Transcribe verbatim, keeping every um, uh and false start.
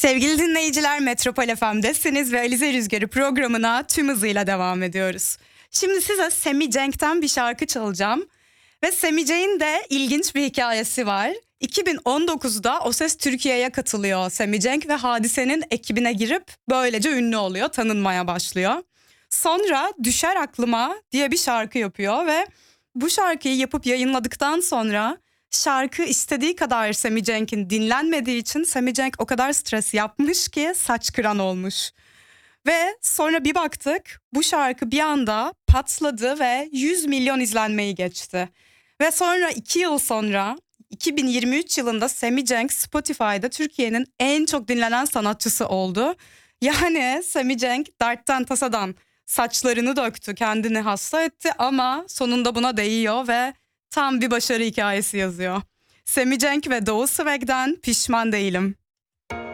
Sevgili dinleyiciler, Metropol F M'desiniz ve Alize Rüzgarı programına tüm hızıyla devam ediyoruz. Şimdi size Sammy Cenk'ten bir şarkı çalacağım. Ve Sammy Cenk'in de ilginç bir hikayesi var. iki bin on dokuzda O Ses Türkiye'ye katılıyor Sammy Cenk ve Hadise'nin ekibine girip böylece ünlü oluyor, tanınmaya başlıyor. Sonra Düşer Aklıma diye bir şarkı yapıyor ve bu şarkıyı yapıp yayınladıktan sonra şarkı istediği kadar Sammy Cenk'in dinlenmediği için Sammy Cenk o kadar stres yapmış ki saç kıran olmuş. Ve sonra bir baktık, bu şarkı bir anda patladı ve yüz milyon izlenmeyi geçti. Ve sonra iki yıl sonra iki bin yirmi üç yılında Sammy Cenk Spotify'da Türkiye'nin en çok dinlenen sanatçısı oldu. Yani Sammy Cenk dertten tasadan saçlarını döktü, kendini hasta etti ama sonunda buna değiyor ve tam bir başarı hikayesi yazıyor. Sammy Cenk ve Doğu Swag'den Pişman Değilim.